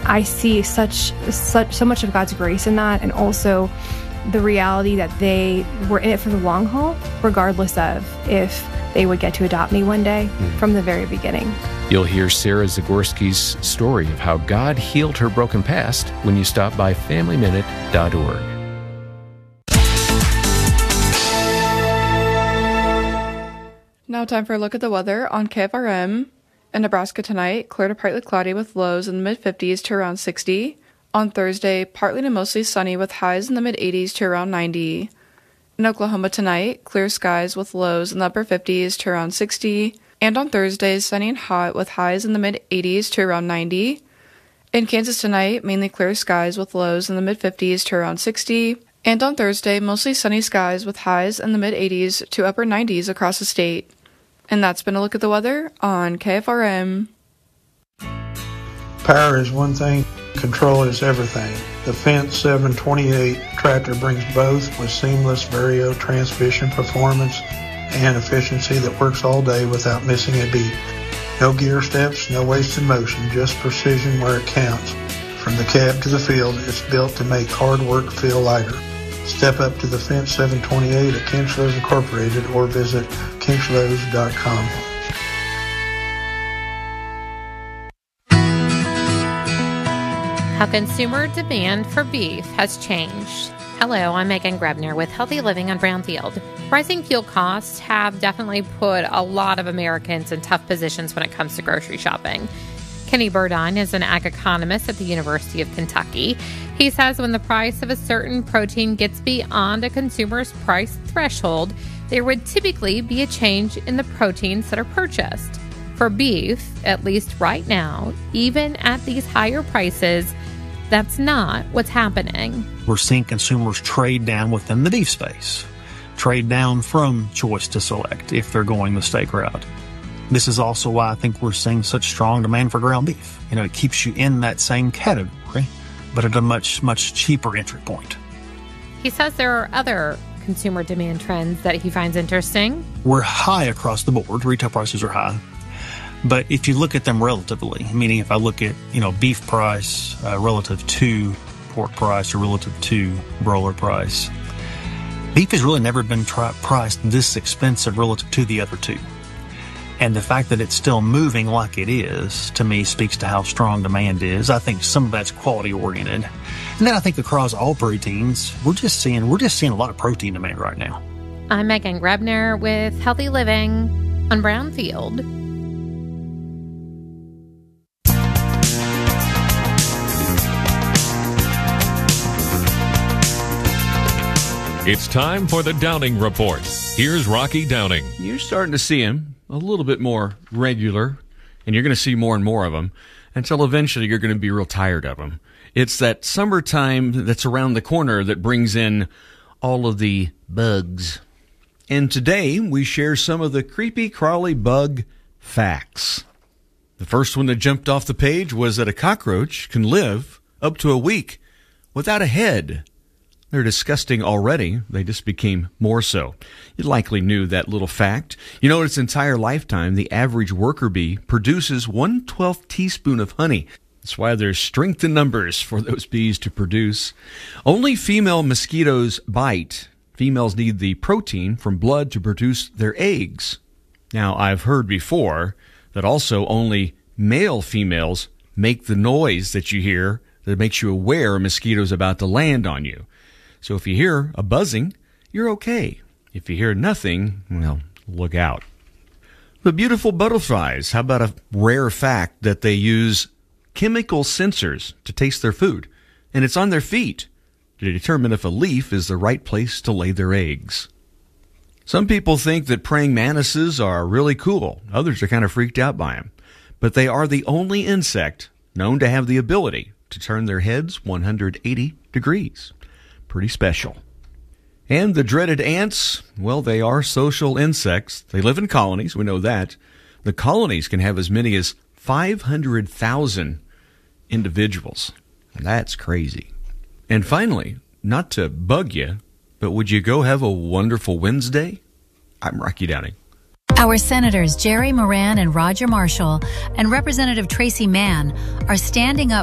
I see so much of God's grace in that, and also the reality that they were in it for the long haul, regardless of if they would get to adopt me one day from the very beginning. You'll hear Sarah Zagorski's story of how God healed her broken past when you stop by FamilyMinute.org. Now time for a look at the weather on KFRM. In Nebraska tonight, clear to partly cloudy with lows in the mid-50s to around 60. On Thursday, partly to mostly sunny with highs in the mid-80s to around 90. In Oklahoma tonight, clear skies with lows in the upper 50s to around 60. And on Thursday, sunny and hot with highs in the mid-80s to around 90. In Kansas tonight, mainly clear skies with lows in the mid-50s to around 60. And on Thursday, mostly sunny skies with highs in the mid-80s to upper 90s across the state. And that's been a look at the weather on KFRM. Power is one thing, control is everything. The Fendt 728 tractor brings both with seamless Vario transmission performance and efficiency that works all day without missing a beat. No gear steps, no wasted motion, just precision where it counts. From the cab to the field, it's built to make hard work feel lighter. Step up to the Fendt 728 at Kinchlows Incorporated or visit kinchlows.com. How consumer demand for beef has changed. Hello, I'm Megan Grebner with Healthy Living on Brownfield. Rising fuel costs have definitely put a lot of Americans in tough positions when it comes to grocery shopping. Kenny Burdine is an ag economist at the University of Kentucky. He says when the price of a certain protein gets beyond a consumer's price threshold, there would typically be a change in the proteins that are purchased. For beef, at least right now, even at these higher prices, that's not what's happening. We're seeing consumers trade down within the beef space, trade down from choice to select if they're going the steak route. This is also why I think we're seeing such strong demand for ground beef. You know, it keeps you in that same category, but at a much, much cheaper entry point. He says there are other consumer demand trends that he finds interesting. We're high across the board. Retail prices are high. But if you look at them relatively, meaning if I look at, beef price relative to pork price or relative to broiler price, beef has really never been priced this expensive relative to the other two. And the fact that it's still moving like it is, to me, speaks to how strong demand is. I think some of that's quality oriented. And then I think across all proteins, we're just seeing a lot of protein demand right now. I'm Megan Grebner with Healthy Living on Brownfield. It's time for the Downing Report. Here's Rocky Downing. You're starting to see him a little bit more regular, and you're going to see more and more of them until eventually you're going to be real tired of them. It's that summertime that's around the corner that brings in all of the bugs. And today we share some of the creepy crawly bug facts. The first one that jumped off the page was that a cockroach can live up to a week without a head. They're disgusting already. They just became more so. You likely knew that little fact. You know, in its entire lifetime, the average worker bee produces 1/12 teaspoon of honey. That's why there's strength in numbers for those bees to produce. Only female mosquitoes bite. Females need the protein from blood to produce their eggs. Now, I've heard before that also only male females make the noise that you hear that makes you aware a mosquito's about to land on you. So if you hear a buzzing, you're okay. If you hear nothing, well, look out. The beautiful butterflies, how about a rare fact that they use chemical sensors to taste their food, and it's on their feet to determine if a leaf is the right place to lay their eggs. Some people think that praying mantises are really cool. Others are kind of freaked out by them. But they are the only insect known to have the ability to turn their heads 180 degrees. Pretty special. And the dreaded ants, well, they are social insects. They live in colonies, we know that. The colonies can have as many as 500,000 individuals. That's crazy. And finally, not to bug you, but would you go have a wonderful Wednesday? I'm Rocky Downing. Our Senators Jerry Moran and Roger Marshall and Representative Tracy Mann are standing up